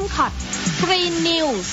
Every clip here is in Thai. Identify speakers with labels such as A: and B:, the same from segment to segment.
A: MCOT Green News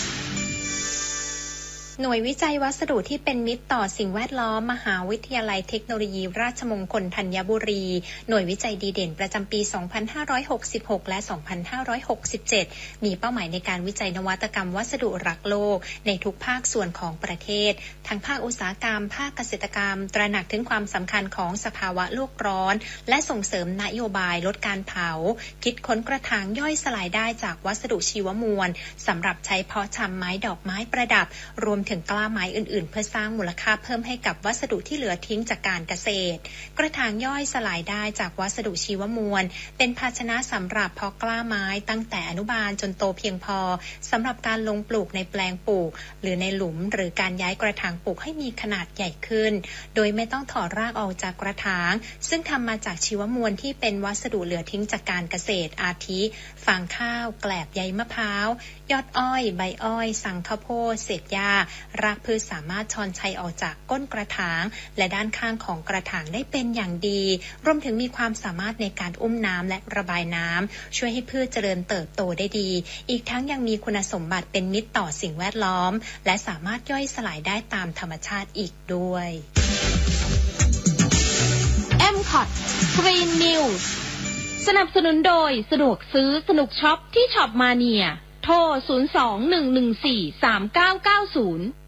A: หน่วยวิจัยวัสดุที่เป็นมิตรต่อสิ่งแวดล้อมมหาวิทยาลัยเทคโนโลยีราชมงคลธัญบุรีหน่วยวิจัยดีเด่นประจำปี 2566 และ 2567 มีเป้าหมายในการวิจัยนวัตกรรมวัสดุรักโลกในทุกภาคส่วนของประเทศทั้งภาคอุตสาหกรรมภาคเกษตรกรรมตระหนักถึงความสำคัญของสภาวะโลกร้อนและส่งเสริมนโยบายลดการเผาคิดค้นกระถางย่อยสลายได้จากวัสดุชีวมวลสำหรับใช้เพาะชำไม้ดอกไม้ประดับรวมถึงกล้าไม้อื่นๆเพื่อสร้างมูลค่าเพิ่มให้กับวัสดุที่เหลือทิ้งจากการเกษตรกระถางย่อยสลายได้จากวัสดุชีวมวลเป็นภาชนะสำหรับเพาะกล้าไม้ตั้งแต่อนุบาลจนโตเพียงพอสำหรับการลงปลูกในแปลงปลูกหรือในหลุมหรือการย้ายกระถางปลูกให้มีขนาดใหญ่ขึ้นโดยไม่ต้องถอดรากออกจากกระถางซึ่งทำมาจากชีวมวลที่เป็นวัสดุเหลือทิ้งจากการเกษตรอาทิฟางข้าวแกลบใยมะพร้าวยอดอ้อยใบอ้อยสังข้าวโพดเศษหญ้ารากพืชสามารถช้อนชัยออกจากก้นกระถางและด้านข้างของกระถางได้เป็นอย่างดีรวมถึงมีความสามารถในการอุ้มน้ำและระบายน้ำช่วยให้พืชเจริญเติบโตได้ดีอีกทั้งยังมีคุณสมบัติเป็นมิตรต่อสิ่งแวดล้อมและสามารถย่อยสลายได้ตามธรรมชาติอีกด้วย MCOT Green News สนับสนุนโดยสะดวกซื้อสนุกช็อปที่ช็อปมาเนียโทร 02-114-3990